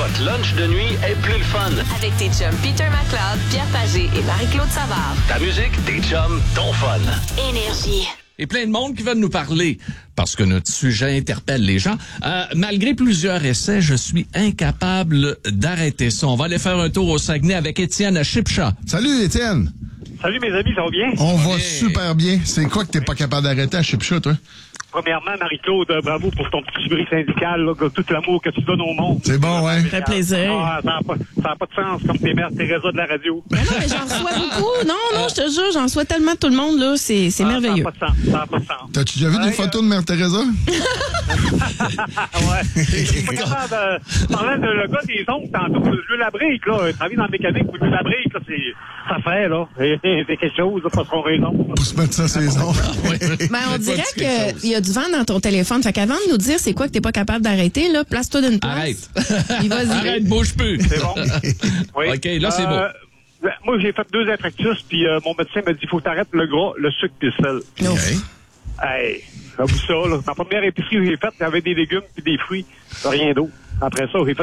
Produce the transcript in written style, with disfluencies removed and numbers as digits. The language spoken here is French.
votre lunch de nuit est plus le fun. Avec tes chums Peter McLeod, Pierre Pagé et Marie-Claude Savard. Ta musique, tes chums, ton fun. Énergie. Et plein de monde qui veulent nous parler parce que notre sujet interpelle les gens. Malgré plusieurs essais, je suis incapable d'arrêter ça. On va aller faire un tour au Saguenay avec Étienne à Shipsha. Salut, Étienne. Salut mes amis, ça va bien? On va super bien. C'est quoi que t'es pas capable d'arrêter à Shipsha, toi? Premièrement, Marie-Claude, bravo pour ton petit bruit syndical, là, tout l'amour que tu donnes au monde. C'est bon, ouais. Ça fait plaisir. Ah, ça n'a pas de sens, comme tes mères Teresa de la radio. Mais non, mais j'en reçois beaucoup. Non, je te jure, j'en reçois tellement de tout le monde, là. C'est merveilleux. Ça n'a pas de sens. T'as-tu déjà vu des photos de Mère Teresa? Ouais. Je suis pas capable de... Parlant de le gars des ongles, tantôt, Jules Labrique, là, travailler dans la mécanique, Jules Labrique, là, ça fait, là. C'est quelque chose, là, pas son raison. Pour se mettre ça sur les ongles. Ben, on dirait qu'il y a du vent dans ton téléphone. Fait qu'avant de nous dire c'est quoi que t'es pas capable d'arrêter, là, place-toi d'une place. Arrête. Puis vas-y. Arrête, bouge plus. C'est bon. Oui. OK, là, c'est bon. Moi, j'ai fait 2 infarctus, puis mon médecin m'a dit, il faut t'arrêter le gras, le sucre et le sel. Hey, j'avoue ça, là. Ma première épicerie que j'ai faite, j'avais des légumes puis des fruits, rien d'autre. Après ça, j'ai fait